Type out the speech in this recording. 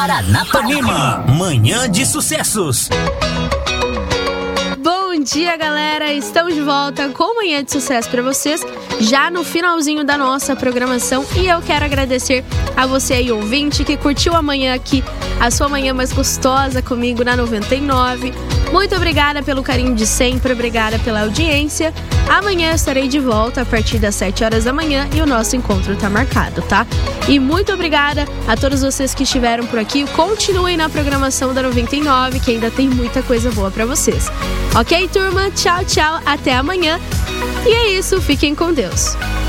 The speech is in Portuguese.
Paranapanema, manhã de sucessos. Bom dia, galera! Estamos de volta com Manhã de Sucesso para vocês, já no finalzinho da nossa programação. E eu quero agradecer a você aí, ouvinte, que curtiu a manhã aqui, a sua manhã mais gostosa comigo na 99. Muito obrigada pelo carinho de sempre, obrigada pela audiência. Amanhã eu estarei de volta a partir das 7 horas da manhã e o nosso encontro tá marcado, tá? E muito obrigada a todos vocês que estiveram por aqui. Continuem na programação da 99, que ainda tem muita coisa boa pra vocês. Ok, turma? Tchau, tchau. Até amanhã. E é isso. Fiquem com Deus.